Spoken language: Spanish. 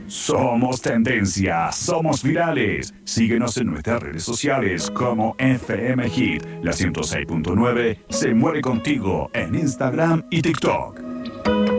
Somos tendencia, somos virales. Síguenos en nuestras redes sociales como FM Hit. La 106.9 se mueve contigo en Instagram y TikTok.